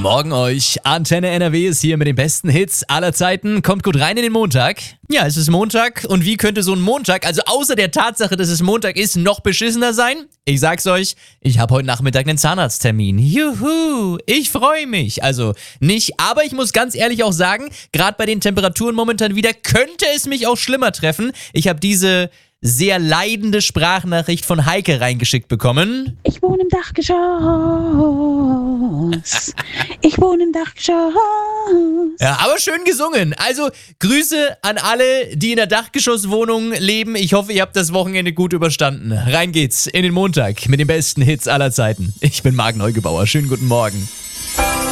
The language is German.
Morgen euch. Antenne NRW ist hier mit den besten Hits aller Zeiten. Kommt gut rein in den Montag. Ja, es ist Montag und wie könnte so ein Montag, also außer der Tatsache, dass es Montag ist, noch beschissener sein? Ich sag's euch, ich habe heute Nachmittag einen Zahnarzttermin. Juhu, ich freue mich. Also nicht, aber ich muss ganz ehrlich auch sagen, gerade bei den Temperaturen momentan wieder, könnte es mich auch schlimmer treffen. Ich habe diese sehr leidende Sprachnachricht von Heike reingeschickt bekommen. Ich wohne im Dachgeschoss. Ich wohne im Dachgeschoss. Ja, aber schön gesungen. Also Grüße an alle, die in der Dachgeschosswohnung leben. Ich hoffe, ihr habt das Wochenende gut überstanden. Rein geht's in den Montag mit den besten Hits aller Zeiten. Ich bin Marc Neugebauer. Schönen guten Morgen.